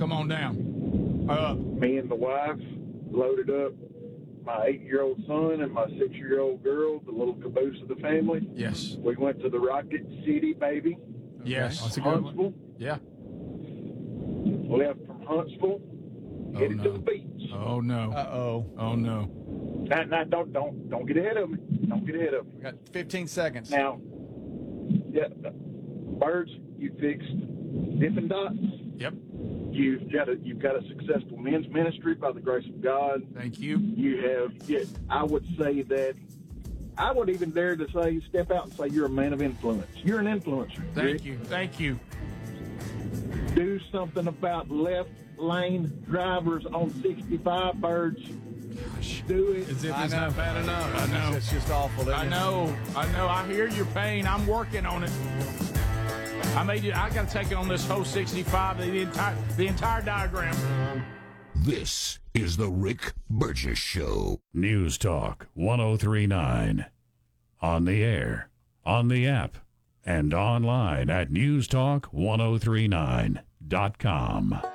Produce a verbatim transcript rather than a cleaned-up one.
Come on down. Uh, Me and the wife loaded up my eight-year-old son and my six-year-old girl, the little caboose of the family. yes. We went to the Rocket City, baby. Yes. That's a good one. Huntsville. Yeah. Left from Huntsville, headed no. to the beach. Oh, no. Uh-oh. Oh, no. Now, now, don't don't don't get ahead of me. Don't get ahead of me. We got fifteen seconds. Now, yeah, Birds, you fixed Dippin' Dots. Yep. You've got a you've got a successful men's ministry by the grace of God. Thank you. You have, yeah, I would say that, I would even dare to say, step out and say you're a man of influence. You're an influencer. Thank Rick. you. Thank you. Do something about left lane drivers on sixty-five, Birds. Do it. As if I it's know. not bad enough. I know. It's just awful. Isn't I it? know. I know. I hear your pain. I'm working on it. I made it. I got to take it on this whole sixty-five, the entire, the entire diagram. This is the Rick Burgess Show. News Talk one oh three point nine. On the air, on the app, and online at news talk ten thirty-nine dot com.